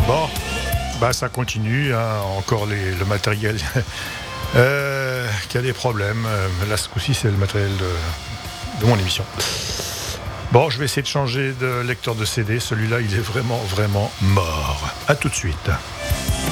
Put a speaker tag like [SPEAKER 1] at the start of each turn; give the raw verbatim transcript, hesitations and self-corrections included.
[SPEAKER 1] Bon, bah ça continue, hein, encore les, le matériel euh, qui a des problèmes. Là, ce coup-ci, c'est le matériel de, de mon émission. Bon, je vais essayer de changer de lecteur de C D. Celui-là, il est vraiment, vraiment mort. À tout de suite.